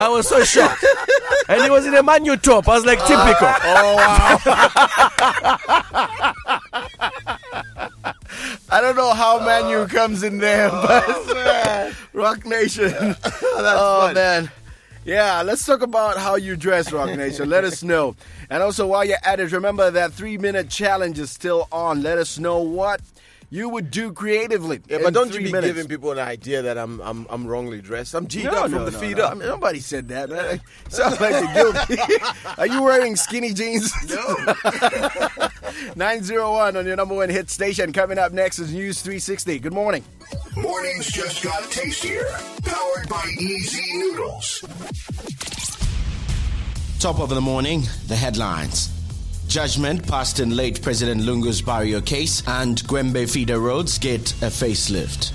I was so shocked. And he was in a Man U top. I was like, typical. I don't know how Man U comes in there, but Rock Nation. Fun. Man. Yeah, let's talk about how you dress, Rock Nation. Let us know. And also, while you're at it, remember that 3-minute challenge is still on. Let us know what you would do creatively. Yeah, but don't you be giving people an idea that I'm wrongly dressed. I'm G'd up from the feet up. I mean, nobody said that, man. Sounds like you're guilty. Are you wearing skinny jeans? No. 901 on your number one hit station. Coming up next is News 360. Good morning. Mornings just got tastier. Powered by Easy Noodles. Top of the morning, the headlines. Judgment passed in late President Lungu's Barrio case, and Gwembe feeder roads get a facelift.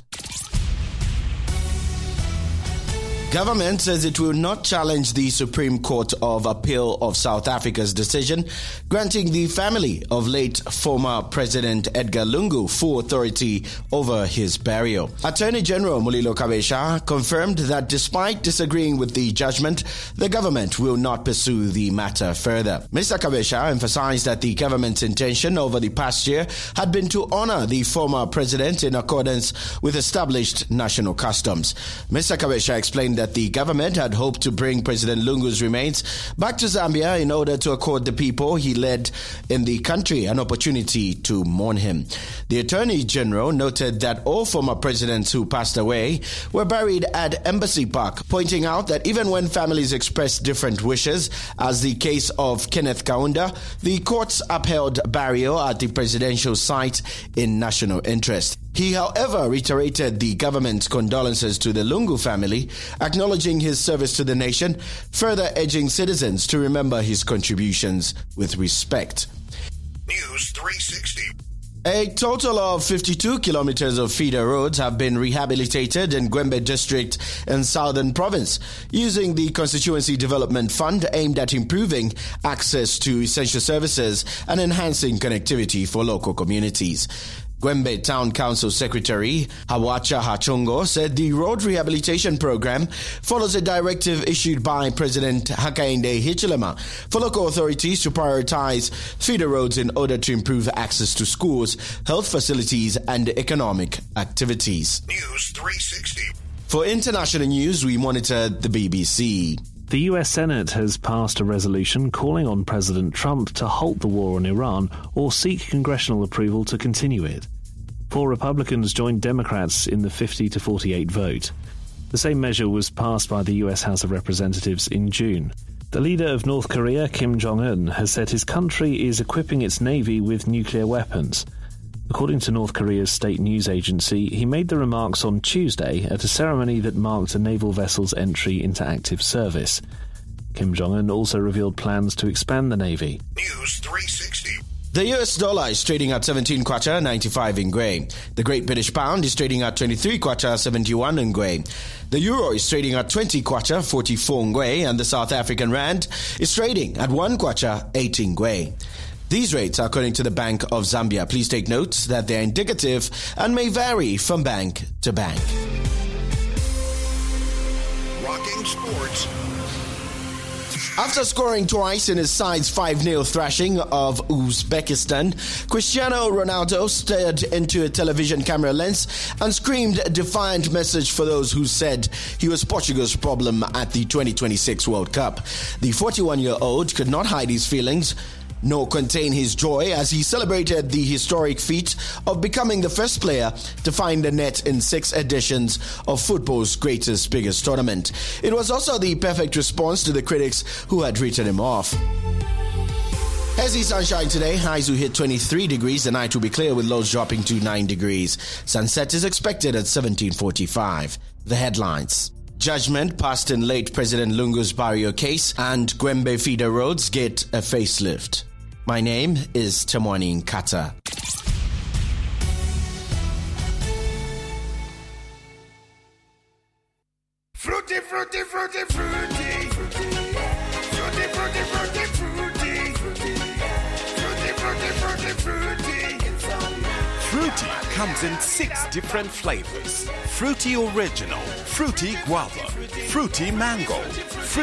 Government says it will not challenge the Supreme Court of Appeal of South Africa's decision granting the family of late former President Edgar Lungu full authority over his burial. Attorney General Mulilo Kabesha confirmed that despite disagreeing with the judgment, the government will not pursue the matter further. Mr. Kabesha emphasized that the government's intention over the past year had been to honor the former president in accordance with established national customs. Mr. Kabesha explained that the government had hoped to bring President Lungu's remains back to Zambia in order to accord the people he led in the country an opportunity to mourn him. The Attorney General noted that all former presidents who passed away were buried at Embassy Park, pointing out that even when families expressed different wishes, as the case of Kenneth Kaunda, the courts upheld burial at the presidential site in national interest. He, however, reiterated the government's condolences to the Lungu family, acknowledging his service to the nation, further urging citizens to remember his contributions with respect. News 360. A total of 52 kilometers of feeder roads have been rehabilitated in Gwembe district in Southern Province using the Constituency Development Fund aimed at improving access to essential services and enhancing connectivity for local communities. Gwembe Town Council Secretary Hawacha Hachongo said the road rehabilitation program follows a directive issued by President Hakainde Hichilema for local authorities to prioritize feeder roads in order to improve access to schools, health facilities, and economic activities. News 360. For international news, we monitor the BBC. The US Senate has passed a resolution calling on President Trump to halt the war on Iran or seek congressional approval to continue it. 4 Republicans joined Democrats in the 50-48 vote. The same measure was passed by the US House of Representatives in June. The leader of North Korea, Kim Jong-un, has said his country is equipping its navy with nuclear weapons. According to North Korea's state news agency, he made the remarks on Tuesday at a ceremony that marked a naval vessel's entry into active service. Kim Jong-un also revealed plans to expand the navy. News 360. The US dollar is trading at 17 kwacha 95 ngwe. The Great British Pound is trading at 23 kwacha 71 ngwe. The Euro is trading at 20 kwacha 44 ngwe, and the South African Rand is trading at 1 kwacha 18 ngwe. These rates are according to the Bank of Zambia. Please take note that they are indicative and may vary from bank to bank. Rocking sports. After scoring twice in his side's 5-0 thrashing of Uzbekistan, Cristiano Ronaldo stared into a television camera lens and screamed a defiant message for those who said he was Portugal's problem at the 2026 World Cup. The 41-year-old could not hide his feelings nor contain his joy as he celebrated the historic feat of becoming the first player to find the net in 6 editions of football's biggest tournament. It was also the perfect response to the critics who had written him off. Hazy sunshine today. Highs will hit 23 degrees. The night will be clear with lows dropping to 9 degrees. Sunset is expected at 17:45. The headlines. Judgment passed in late President Lungu's Barrio case, and Gwembe feeder roads get a facelift. My name is Temwani Nkata. Fruity, fruity, fruity, fruity. Fruity, fruity, fruity, fruity. Fruity, fruity, fruity, fruity. Fruity comes in 6 different flavors. Fruity Original, Fruity Guava, Fruity Mango,